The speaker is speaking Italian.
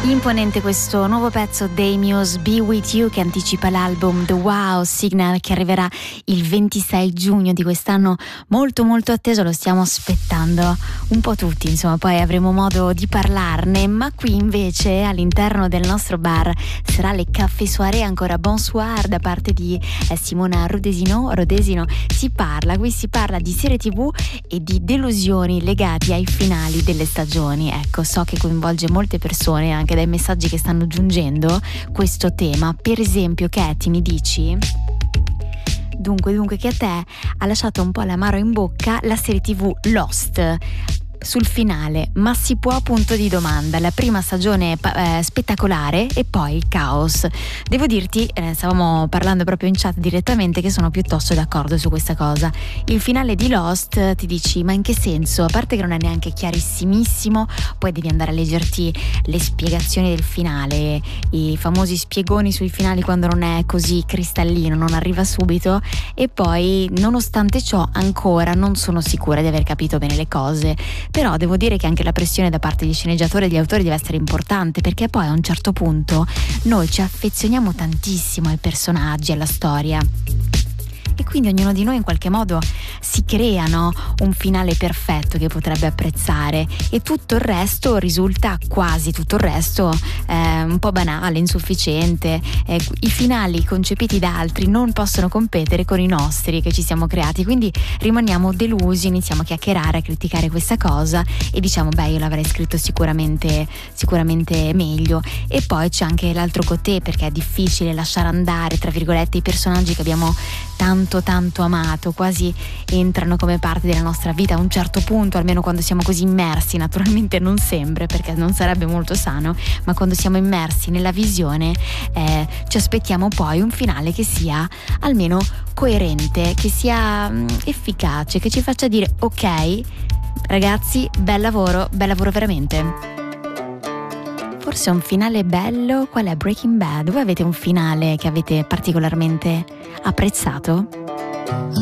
Imponente questo nuovo pezzo dei Muse, Be With You, che anticipa l'album The Wow Signal, che arriverà il 26 giugno di quest'anno, molto molto atteso. Lo stiamo aspettando un po' tutti, insomma, poi avremo modo di parlarne. Ma qui invece all'interno del nostro bar sarà le Café Soirée, ancora bonsoir da parte di Simona Rodesino. Si parla di serie TV e di delusioni legati ai finali delle stagioni. Ecco, so che coinvolge molte persone anche dai messaggi che stanno giungendo questo tema. Per esempio, Katy, mi dici? Dunque che a te ha lasciato un po' l'amaro in bocca la serie TV Lost. Sul finale, ma si può, punto di domanda. La prima stagione spettacolare e poi il caos. Devo dirti, stavamo parlando proprio in chat direttamente, che sono piuttosto d'accordo su questa cosa. Il finale di Lost, ti dici, ma in che senso? A parte che non è neanche chiarissimissimo, poi devi andare a leggerti le spiegazioni del finale, i famosi spiegoni sui finali quando non è così cristallino, non arriva subito. E poi, nonostante ciò, ancora non sono sicura di aver capito bene le cose. Però devo dire che anche la pressione da parte degli sceneggiatori e degli autori deve essere importante, perché poi a un certo punto noi ci affezioniamo tantissimo ai personaggi, alla storia, e quindi ognuno di noi in qualche modo si crea, no? Un finale perfetto che potrebbe apprezzare, e tutto il resto risulta, quasi tutto il resto, un po' banale, insufficiente. I finali concepiti da altri non possono competere con i nostri che ci siamo creati, quindi rimaniamo delusi, iniziamo a chiacchierare, a criticare questa cosa e diciamo, beh, io l'avrei scritto sicuramente meglio. E poi c'è anche l'altro côté, perché è difficile lasciare andare, tra virgolette, i personaggi che abbiamo tanto amato, quasi entrano come parte della nostra vita a un certo punto, almeno quando siamo così immersi. Naturalmente non sempre, perché non sarebbe molto sano, ma quando siamo immersi nella visione ci aspettiamo poi un finale che sia almeno coerente, che sia efficace, che ci faccia dire ok ragazzi, bel lavoro veramente. Forse un finale bello, qual è? Breaking Bad. Voi avete un finale che avete particolarmente apprezzato?